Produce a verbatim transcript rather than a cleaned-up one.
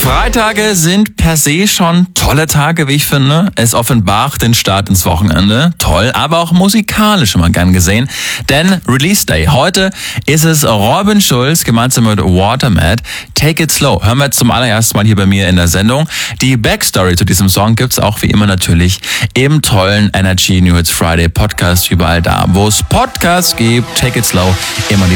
Freitage sind per se schon tolle Tage, wie ich finde. Es offenbart den Start ins Wochenende. Toll, aber auch musikalisch immer gern gesehen. Denn Release Day. Heute ist es Robin Schulz gemeinsam mit Watermat. Take It Slow. Hören wir zum allerersten Mal hier bei mir in der Sendung. Die Backstory zu diesem Song gibt's auch wie immer natürlich im tollen Energy New Hits Friday Podcast überall da, wo es Podcasts gibt. Take It Slow. Immer die